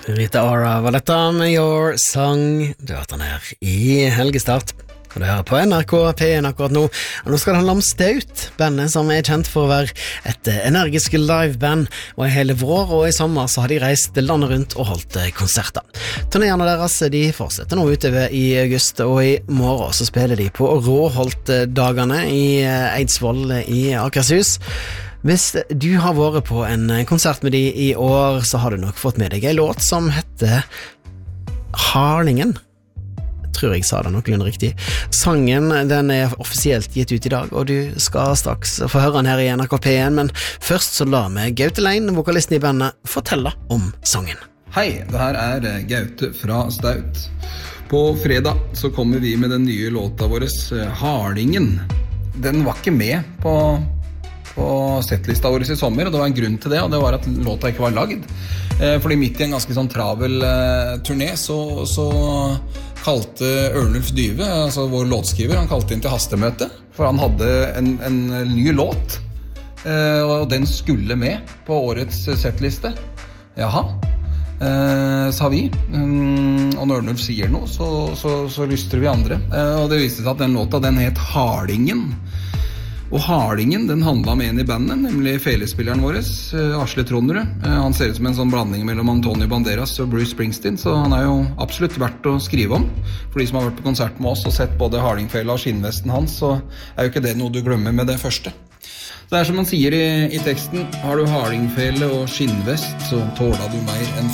Rita Ora var dette med Your Song. Du har den her i helgestart, og du hører på NRK P1 akkurat nå. Og nå skal det handle om Staut, bandet som er kjent for å være et energisk liveband, og i hele vår og i sommer så har de reist landet rundt og holdt konserter. Turnéene deres de fortsetter nå utover i august, og i morgen så spiller de på Råholt-dagene i Eidsvoll i Akershus. Hvis du har vært på en konsert med de i år, så har du nok fått med deg en låt som heter Harlingen. Jeg tror jeg sa det noenlunde riktig. Sangen den er offisielt gitt ut i dag, og du skal straks få høre den her i NRK P1, men først så la meg Gaute Lein, vokalisten i bandet, fortelle om sangen. Hei, det her er Gaute fra Staut. På fredag så kommer vi med den nye låta vår, Harlingen. Den var ikke med på settlista vår i sommer, og det var en grunn til det, og det var at låta ikke var lagd. Fordi midt i en ganske sånn travel turné, så kalte Ørnulf Dyve, altså vår låtskriver, han kalte inn til hastemøte, for han hadde en ny låt, og den skulle med på årets settliste. Jaha, sa vi. Og når Ørnulf sier noe, så lyster vi andre. Og det viste seg at den låta, den het Harlingen. Og Harlingen, den handlet om en i bandet, nemlig felespilleren vår, Asle Tronnerud. Han ser ut som en sånn blanding mellom Antonio Banderas og Bruce Springsteen, så han er jo absolutt verdt å skrive om. For de som har vært på konsert med oss og sett både Harlingfela og skinnvesten hans, så er jo ikke det noe du glemmer med det første. Det er som han sier i teksten, har du harlingfele og skinnvest, så tåler du mer enn